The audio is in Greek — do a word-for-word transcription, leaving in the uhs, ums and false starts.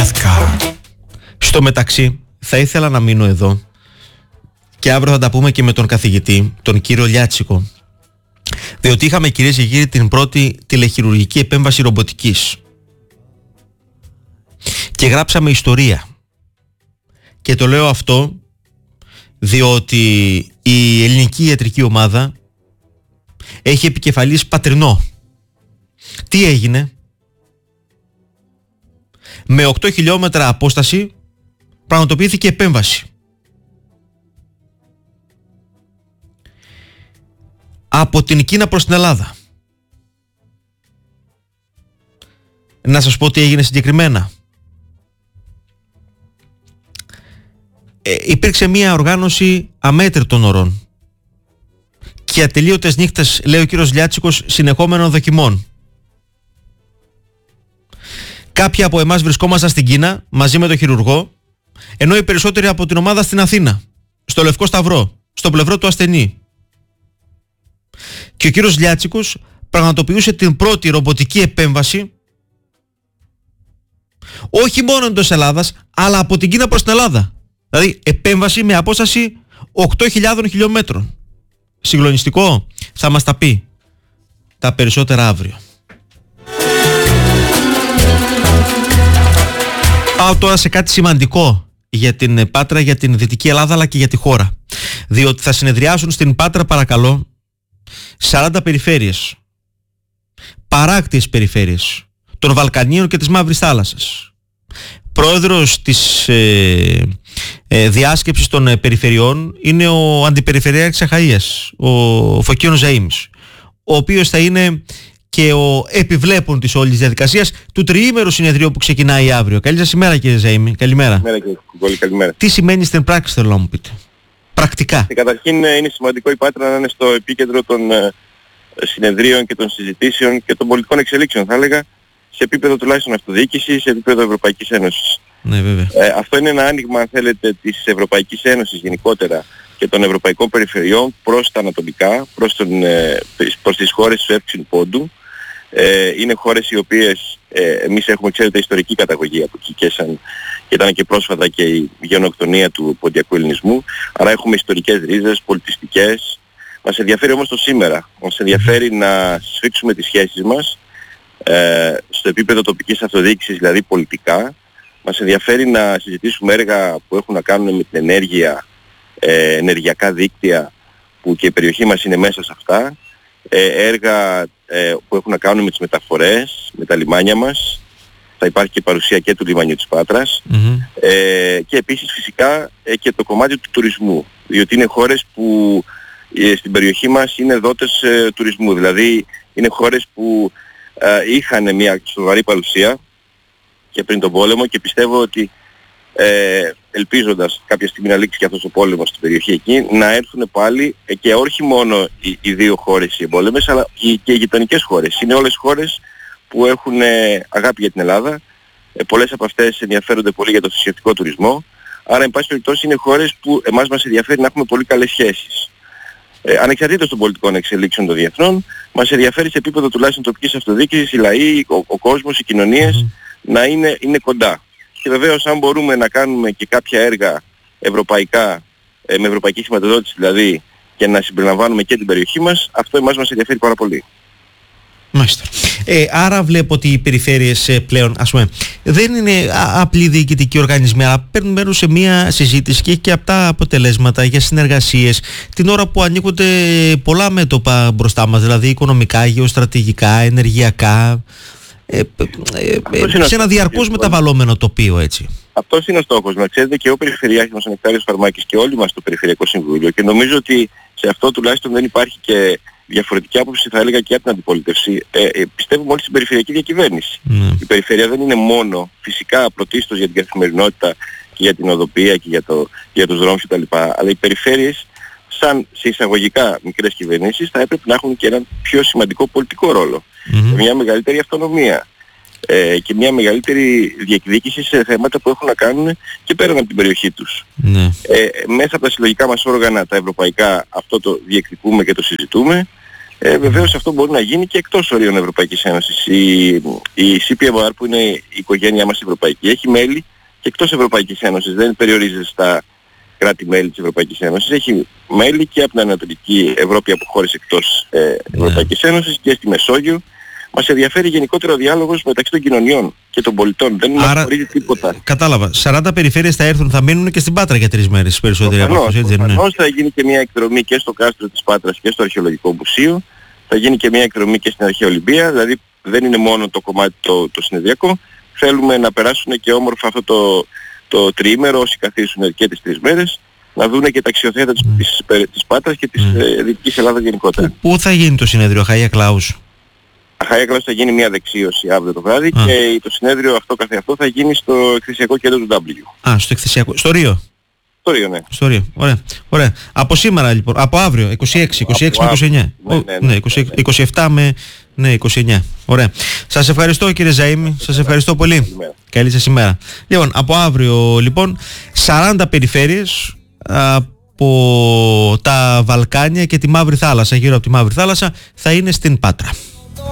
Στο μεταξύ, θα ήθελα να μείνω εδώ και αύριο θα τα πούμε και με τον καθηγητή, τον κύριο Λιάτσικο, διότι είχαμε, κυρίες και κύριοι, την πρώτη τηλεχειρουργική επέμβαση ρομποτικής και γράψαμε ιστορία. Και το λέω αυτό διότι η ελληνική ιατρική ομάδα έχει επικεφαλής Πατρινό. Τι έγινε? Με οκτώ χιλιόμετρα απόσταση πραγματοποιήθηκε επέμβαση. Από την Κίνα προς την Ελλάδα. Να σας πω τι έγινε συγκεκριμένα. Ε, υπήρξε μια οργάνωση αμέτρητων ωρών και ατελείωτες νύχτες, λέει ο κύριος Λιάτσικος, συνεχόμενων δοκιμών. Κάποιοι από εμάς βρισκόμασταν στην Κίνα μαζί με τον χειρουργό, ενώ οι περισσότεροι από την ομάδα στην Αθήνα, στο Λευκό Σταυρό, στο πλευρό του ασθενή. Και ο κύριος Λιάτσικος πραγματοποιούσε την πρώτη ρομποτική επέμβαση όχι μόνο εντός Ελλάδας, αλλά από την Κίνα προς την Ελλάδα. Δηλαδή επέμβαση με απόσταση οκτώ χιλιάδων χιλιόμετρων. Συγκλονιστικό? Θα μας τα πει τα περισσότερα αύριο. Πάω τώρα σε κάτι σημαντικό για την Πάτρα, για την Δυτική Ελλάδα αλλά και για τη χώρα. Διότι θα συνεδριάσουν στην Πάτρα, παρακαλώ, σαράντα περιφέρειες, παράκτιες περιφέρειες των Βαλκανίων και της Μαύρης Θάλασσας. Πρόεδρος της ε, ε, διάσκεψης των ε, περιφερειών είναι ο Αντιπεριφερειάρχης Αχαΐας, ο Φωκίωνος Ζαΐμης, ο οποίος θα είναι και ο επιβλέπων της όλης διαδικασίας του τριήμερου συνεδρίου που ξεκινάει αύριο. Καλή σας ημέρα, κύριε Ζαΐμη. Καλημέρα. Καλημέρα, κύριε Κουκόλη, καλημέρα. Τι σημαίνει στην πράξη, θέλω να μου πείτε? Πρακτικά. Και καταρχήν είναι σημαντικό η Πάτρα να είναι στο επίκεντρο των ε, συνεδρίων και των συζητήσεων και των πολιτικών εξελίξεων, θα έλεγα, σε επίπεδο τουλάχιστον αυτοδιοίκησης, σε επίπεδο Ευρωπαϊκής Ένωσης. Ναι, βέβαια. Ε, αυτό είναι ένα άνοιγμα, αν θέλετε, της Ευρωπαϊκής Ένωσης γενικότερα και των ευρωπαϊκών περιφερειών προς τα ανατολικά, προς, τον, ε, προς τις χώρες του εύξηνου πόντου. Ε, είναι χώρες οι οποίες ε, εμείς έχουμε, ξέρετε, ιστορική καταγωγή από εκεί και, σαν, και ήταν και πρόσφατα και η γενοκτονία του ποντιακού ελληνισμού. Άρα έχουμε ιστορικές ρίζες, πολιτιστικές. Μας ενδιαφέρει όμως το σήμερα. Μας ενδιαφέρει να σφίξουμε τις σχέσεις μας ε, στο επίπεδο τοπικής αυτοδιοίκησης, δηλαδή πολιτικά. Μας ενδιαφέρει να συζητήσουμε έργα που έχουν να κάνουν με την ενέργεια, ε, ενεργειακά δίκτυα, που και η περιοχή μας είναι μέσα σε αυτά. Ε, έργα ε, που έχουν να κάνουν με τις μεταφορές, με τα λιμάνια μας. Θα υπάρχει και παρουσία και του λιμανιού της Πάτρας. Mm-hmm. Ε, και επίσης φυσικά ε, και το κομμάτι του τουρισμού. Διότι είναι χώρες που ε, στην περιοχή μας είναι δότες ε, τουρισμού. Δηλαδή είναι χώρες που ε, είχαν μια σοβαρή παρουσία και πριν τον πόλεμο, και πιστεύω ότι ε, ελπίζοντας κάποια στιγμή να λήξει και αυτός ο πόλεμος στην περιοχή εκεί, να έρθουν πάλι ε, και όχι μόνο οι, οι δύο χώρες οι εμπόλεμες, αλλά και, και οι γειτονικές χώρες. Είναι όλες χώρες που έχουν ε, αγάπη για την Ελλάδα. Ε, πολλές από αυτές ενδιαφέρονται πολύ για το θρησκευτικό τουρισμό. Άρα, εν πάση περιπτώσει, είναι χώρες που εμάς μας ενδιαφέρει να έχουμε πολύ καλές σχέσεις. Ε, ανεξαρτήτως των πολιτικών εξελίξεων των διεθνών, μας ενδιαφέρει σε επίπεδο τουλάχιστον τοπικής αυτοδιοίκησης, οι λαοί, ο, ο κόσμος, οι κοινωνίες mm-hmm. να είναι, είναι κοντά. Και βεβαίως, αν μπορούμε να κάνουμε και κάποια έργα ευρωπαϊκά, ε, με ευρωπαϊκή χρηματοδότηση δηλαδή, και να συμπεριλαμβάνουμε και την περιοχή μας, αυτό εμάς μας ενδιαφέρει πάρα πολύ. Μάλιστα. Ε, άρα βλέπω ότι οι περιφέρειες ε, πλέον, ας πούμε, δεν είναι α, απλοί διοικητικοί οργανισμοί, αλλά παίρνουν μέρος σε μια συζήτηση και έχει και αυτά αποτελέσματα για συνεργασίες την ώρα που ανοίγονται πολλά μέτωπα μπροστά μας, δηλαδή οικονομικά, γεωστρατηγικά, ενεργειακά, ε, ε, ε, σε ένα διαρκώς μεταβαλλόμενο τοπίο, έτσι. Αυτός είναι ο στόχος μας. Ξέρετε, και ο Περιφερειάρχης μας, ο Νεκτάριος Φαρμάκης, και όλοι μας στο Περιφερειακό Συμβούλιο, και νομίζω ότι σε αυτό τουλάχιστον δεν υπάρχει και διαφορετική άποψη, θα έλεγα, και από την αντιπολίτευση. Ε, ε, πιστεύουμε όλοι στην περιφερειακή διακυβέρνηση. Mm. Η περιφέρεια δεν είναι μόνο φυσικά πρωτίστως για την καθημερινότητα και για την οδοποιία και για, το, για τους δρόμους κτλ. Αλλά οι περιφέρειες, σαν σε εισαγωγικά μικρές κυβερνήσεις, θα έπρεπε να έχουν και έναν πιο σημαντικό πολιτικό ρόλο. Mm-hmm. Μια μεγαλύτερη αυτονομία ε, και μια μεγαλύτερη διεκδίκηση σε θέματα που έχουν να κάνουν και πέραν από την περιοχή τους. Mm. Ε, μέσα από τα συλλογικά μας όργανα, τα ευρωπαϊκά, αυτό το διεκδικούμε και το συζητούμε. Ε, βεβαίως αυτό μπορεί να γίνει και εκτός ορίων Ευρωπαϊκής Ένωσης. Η, η σι πι εμ αρ που είναι η οικογένειά μας ευρωπαϊκή έχει μέλη και εκτός Ευρωπαϊκής Ένωσης, δεν περιορίζεται στα κράτη-μέλη της Ευρωπαϊκής Ένωσης. Έχει μέλη και από την Ανατολική Ευρώπη, από χώρες εκτός ε, Ευρωπαϊκής Ένωσης και στη Μεσόγειο. Μας ενδιαφέρει γενικότερα ο διάλογος μεταξύ των κοινωνιών και των πολιτών. Δεν μας χωρίζει τίποτα. Κατάλαβα. σαράντα περιφέρειες θα έρθουν, θα μείνουν και στην Πάτρα για τρεις μέρες περισσότεροι από αυτούς. Προφανώς θα γίνει και μια εκδρομή και στο κάστρο της Πάτρας και στο Αρχαιολογικό Μουσείο. Θα γίνει και μια εκδρομή και στην Αρχαία Ολυμπία. Δηλαδή δεν είναι μόνο το κομμάτι το, το συνεδριακό. Θέλουμε να περάσουν και όμορφα αυτό το, το τριήμερο όσοι καθίσουν και τις τρεις μέρες. Να δούνε και τα αξιοθέατα της, της, της Πάτρας και της mm. ε, Δυτικής Ελλάδας γενικότερα. Πού θα γίνει το συνέδριο, Αχαΐα Κλάους? Αχαΐα Κλάους θα γίνει μια δεξίωση αύριο το βράδυ ah. και το συνέδριο αυτό καθεαυτό θα γίνει στο εκθεσιακό κέντρο του W. Α, στο εκθεσιακό. Στο Ρίο. Στο Ρίο, ναι. Στο Ρίο. Ωραία. Ωραία. Από σήμερα λοιπόν, από αύριο, είκοσι έξι, είκοσι έξι με είκοσι εννιά. Ναι, ναι, ναι, ναι, είκοσι, είκοσι επτά με ναι, είκοσι εννιά. Ωραία. Σας ευχαριστώ κύριε Ζαΐμη, σας ευχαριστώ πολύ. Καλημέρα. Καλή σας ημέρα. Λοιπόν, από αύριο λοιπόν, σαράντα περιφέρειες από τα Βαλκάνια και τη Μαύρη Θάλασσα, γύρω από τη Μαύρη Θάλασσα, θα είναι στην Πάτρα.